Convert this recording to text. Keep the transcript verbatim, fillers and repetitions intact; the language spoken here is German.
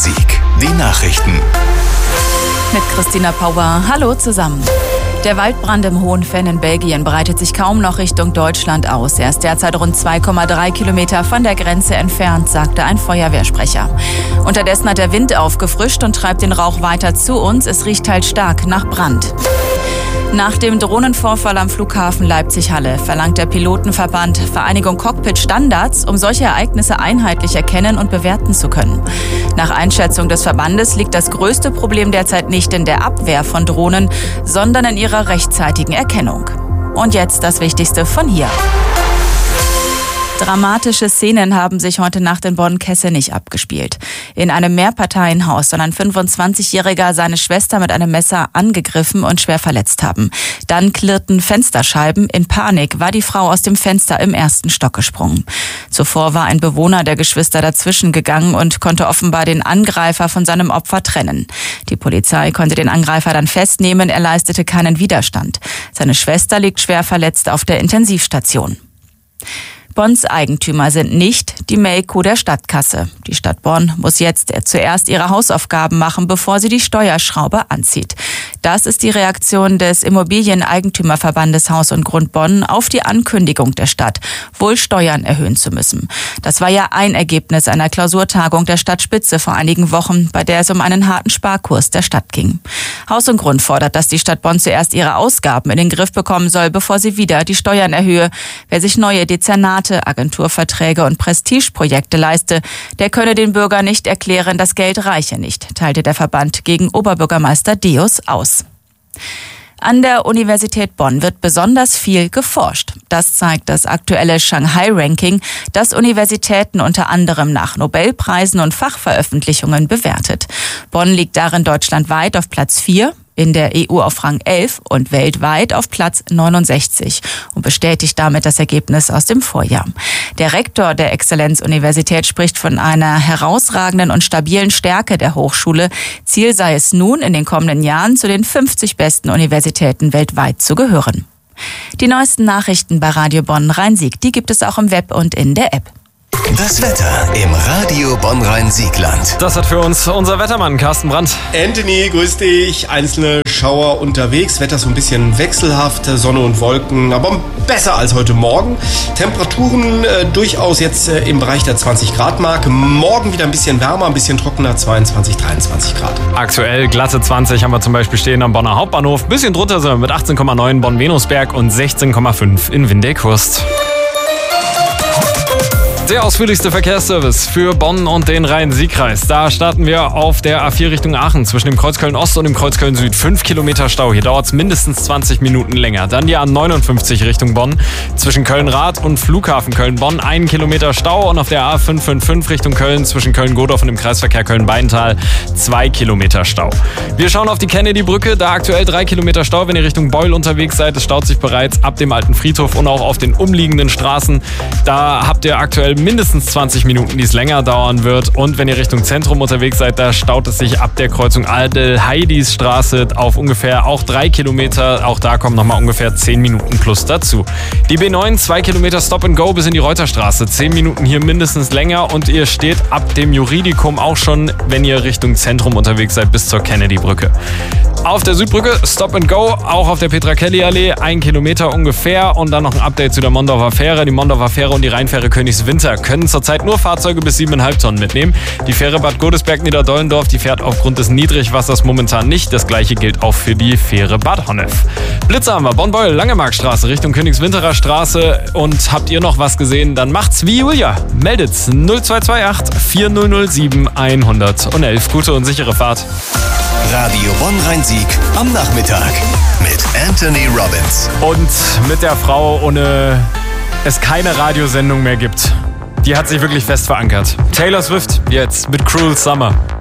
Sieg. Die Nachrichten. Mit Christina Pauer. Hallo zusammen. Der Waldbrand im Hohen Venn in Belgien breitet sich kaum noch Richtung Deutschland aus. Er ist derzeit rund zwei Komma drei Kilometer von der Grenze entfernt, sagte ein Feuerwehrsprecher. Unterdessen hat der Wind aufgefrischt und treibt den Rauch weiter zu uns. Es riecht halt stark nach Brand. Nach dem Drohnenvorfall am Flughafen Leipzig-Halle verlangt der Pilotenverband Vereinigung Cockpit Standards, um solche Ereignisse einheitlich erkennen und bewerten zu können. Nach Einschätzung des Verbandes liegt das größte Problem derzeit nicht in der Abwehr von Drohnen, sondern in ihrer rechtzeitigen Erkennung. Und jetzt das Wichtigste von hier. Dramatische Szenen haben sich heute Nacht in Bonn-Kessenich abgespielt. In einem Mehrparteienhaus soll ein fünfundzwanzigjähriger seine Schwester mit einem Messer angegriffen und schwer verletzt haben. Dann klirrten Fensterscheiben. In Panik war die Frau aus dem Fenster im ersten Stock gesprungen. Zuvor war ein Bewohner der Geschwister dazwischen gegangen und konnte offenbar den Angreifer von seinem Opfer trennen. Die Polizei konnte den Angreifer dann festnehmen. Er leistete keinen Widerstand. Seine Schwester liegt schwer verletzt auf der Intensivstation. Bonns Eigentümer sind nicht die Melkkuh der Stadtkasse. Die Stadt Bonn muss jetzt zuerst ihre Hausaufgaben machen, bevor sie die Steuerschraube anzieht. Das ist die Reaktion des Immobilieneigentümerverbandes Haus und Grund Bonn auf die Ankündigung der Stadt, wohl Steuern erhöhen zu müssen. Das war ja ein Ergebnis einer Klausurtagung der Stadtspitze vor einigen Wochen, bei der es um einen harten Sparkurs der Stadt ging. Haus und Grund fordert, dass die Stadt Bonn zuerst ihre Ausgaben in den Griff bekommen soll, bevor sie wieder die Steuern erhöhe. Wer sich neue Dezernate, Agenturverträge und Prestigeprojekte leiste, der könne den Bürgern nicht erklären, das Geld reiche nicht, teilte der Verband gegen Oberbürgermeister Deus aus. An der Universität Bonn wird besonders viel geforscht. Das zeigt das aktuelle Shanghai-Ranking, das Universitäten unter anderem nach Nobelpreisen und Fachveröffentlichungen bewertet. Bonn liegt darin deutschlandweit auf Platz vier, in der E U auf Rang elf und weltweit auf Platz neunundsechzig und bestätigt damit das Ergebnis aus dem Vorjahr. Der Rektor der Exzellenzuniversität spricht von einer herausragenden und stabilen Stärke der Hochschule. Ziel sei es nun, in den kommenden Jahren zu den fünfzig besten Universitäten weltweit zu gehören. Die neuesten Nachrichten bei Radio Bonn Rhein-Sieg, die gibt es auch im Web und in der App. Das Wetter im Radio Bonn-Rhein-Siegland. Das hat für uns unser Wettermann Carsten Brandt. Anthony, grüß dich. Einzelne Schauer unterwegs. Wetter so ein bisschen wechselhaft, Sonne und Wolken, aber besser als heute Morgen. Temperaturen äh, durchaus jetzt äh, im Bereich der zwanzig Grad Mark. Morgen wieder ein bisschen wärmer, ein bisschen trockener, zweiundzwanzig, dreiundzwanzig Grad. Aktuell glatte zwanzig haben wir zum Beispiel stehen am Bonner Hauptbahnhof. Bisschen drunter sind wir mit achtzehn Komma neun Bonn-Venusberg und sechzehn Komma fünf in Windeck-Hurst. Der ausführlichste Verkehrsservice für Bonn und den Rhein-Sieg-Kreis. Da starten wir auf der A vier Richtung Aachen zwischen dem Kreuz Köln-Ost und dem Kreuz Köln-Süd. Fünf Kilometer Stau. Hier dauert es mindestens zwanzig Minuten länger. Dann die A neunundfünfzig Richtung Bonn zwischen Köln-Rath und Flughafen Köln-Bonn. Einen Kilometer Stau. Und auf der A fünf fünf fünf Richtung Köln zwischen Köln-Godorf und dem Kreisverkehr Köln-Beintal zwei Kilometer Stau. Wir schauen auf die Kennedy-Brücke. Da aktuell drei Kilometer Stau, wenn ihr Richtung Beul unterwegs seid. Es staut sich bereits ab dem alten Friedhof und auch auf den umliegenden Straßen. Da habt ihr aktuell mindestens zwanzig Minuten, die es länger dauern wird. Und wenn ihr Richtung Zentrum unterwegs seid, da staut es sich ab der Kreuzung Adel-Heidis-Straße auf ungefähr auch drei Kilometer. Auch da kommen nochmal ungefähr zehn Minuten plus dazu. Die B neun, zwei Kilometer Stop and Go bis in die Reuterstraße. zehn Minuten hier mindestens länger und ihr steht ab dem Juridikum auch schon, wenn ihr Richtung Zentrum unterwegs seid, bis zur Kennedy-Brücke. Auf der Südbrücke Stop and Go, auch auf der Petra-Kelly-Allee, ein Kilometer ungefähr. Und dann noch ein Update zu der Mondorfer Fähre. Die Mondorfer Fähre und die Rheinfähre Königswinter können zurzeit nur Fahrzeuge bis sieben Komma fünf Tonnen mitnehmen. Die Fähre Bad Godesberg-Niederdollendorf, die fährt aufgrund des Niedrigwassers momentan nicht. Das gleiche gilt auch für die Fähre Bad Honnef. Blitzer haben wir, Bonn-Beul, Langemarkstraße Richtung Königswinterer Straße. Und habt ihr noch was gesehen, dann macht's wie Julia. Meldet's null zwei zwei acht vier null null sieben eins null eins. Gute und sichere Fahrt. Radio Bonn-Rhein-Sieg am Nachmittag mit Anthony Robbins. Und mit der Frau, ohne es keine Radiosendung mehr gibt. Die hat sich wirklich fest verankert. Taylor Swift jetzt mit Cruel Summer.